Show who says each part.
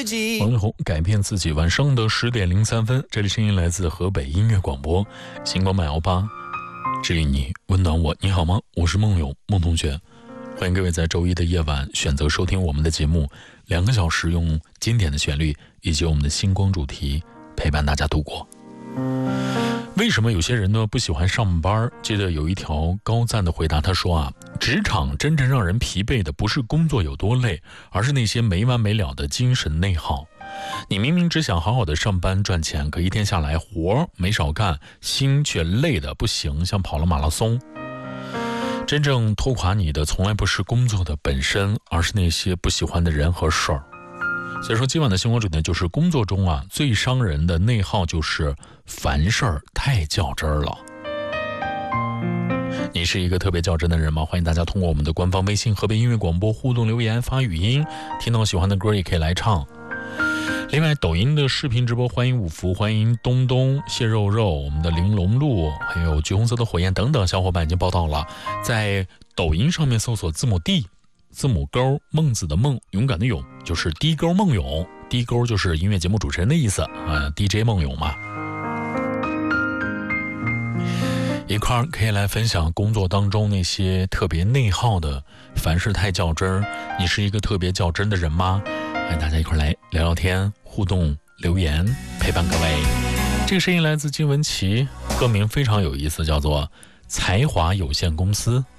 Speaker 1: 自己。
Speaker 2: 王力宏改变自己。晚上的10点03分，这里声音来自河北音乐广播，星光118，这里你温暖我。你好吗？我是梦勇，梦同学。欢迎各位在周一的夜晚选择收听我们的节目，2个小时用经典的旋律以及我们的星光主题陪伴大家度过。为什么有些人呢不喜欢上班？记得有一条高赞的回答，他说职场真正让人疲惫的不是工作有多累，而是那些没完没了的精神内耗。你明明只想好好的上班赚钱，可一天下来活没少干，心却累得不行，像跑了马拉松。真正拖垮你的从来不是工作的本身，而是那些不喜欢的人和事儿。所以说今晚的星光主题就是工作中最伤人的内耗就是烦事儿太较真了。你是一个特别较真的人吗？欢迎大家通过我们的官方微信河北音乐广播互动留言发语音，听到喜欢的歌也可以来唱。另外抖音的视频直播，欢迎五福，欢迎东东、蟹肉肉，我们的玲珑露，还有橘红色的火焰等等小伙伴已经报道了。在抖音上面搜索字母 D， 字母勾，孟子的孟，勇敢的勇，就是低勾孟勇，低勾就是音乐节目主持人的意思DJ 孟勇嘛。一块儿可以来分享工作当中那些特别内耗的凡事太较真。你是一个特别较真的人吗？欢迎大家一块来聊聊天，互动留言，陪伴各位。这个声音来自金文岐，歌名非常有意思，叫做才华有限公司。